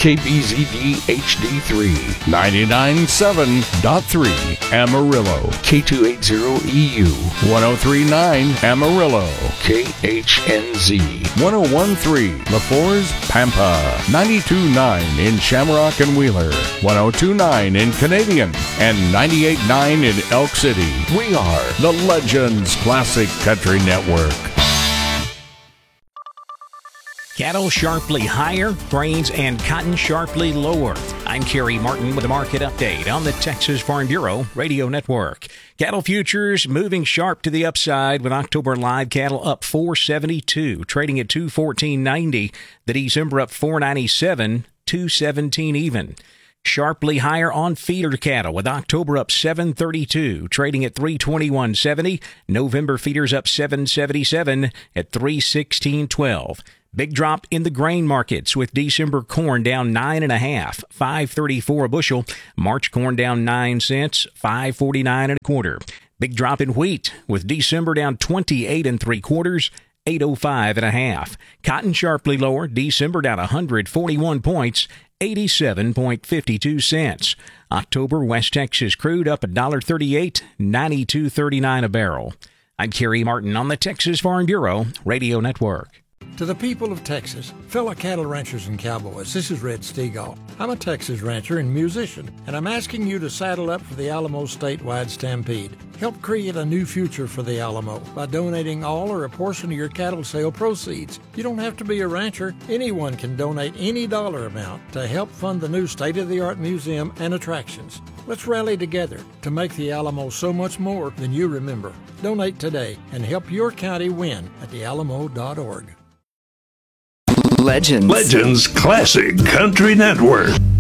KBZD HD3, 99.7.3 Amarillo, K280EU, 103.9 Amarillo, KHNZ, 101.3 LaForce Pampa, 92.9 in Shamrock and Wheeler, 102.9 in Canadian, and 98.9 in Elk City. We are the Legends Classic Country Network. Cattle sharply higher, grains and cotton sharply lower. I'm Kerry Martin with a market update on the Texas Farm Bureau Radio Network. Cattle futures moving sharp to the upside with October live cattle up $4.72, trading at $214.90. The December up $4.97, $2.17 even. Sharply higher on feeder cattle with October up $7.32, trading at $321.70. November feeders up $7.77 at $316.12. Big drop in the grain markets with December corn down 9.5, $5.34 a bushel. March corn down 9 cents, $5.49 1/4. Big drop in wheat with December down 28 3/4, $8.05 1/2. Cotton sharply lower, December down 141 points, 87.52 cents. October West Texas crude up $1.38, 92.39 a barrel. I'm Kerry Martin on the Texas Farm Bureau Radio Network. To the people of Texas, fellow cattle ranchers and cowboys, this is Red Stegall. I'm a Texas rancher and musician, and I'm asking you to saddle up for the Alamo Statewide Stampede. Help create a new future for the Alamo by donating all or a portion of your cattle sale proceeds. You don't have to be a rancher. Anyone can donate any dollar amount to help fund the new state-of-the-art museum and attractions. Let's rally together to make the Alamo so much more than you remember. Donate today and help your county win at thealamo.org. Legends Classic Country Network.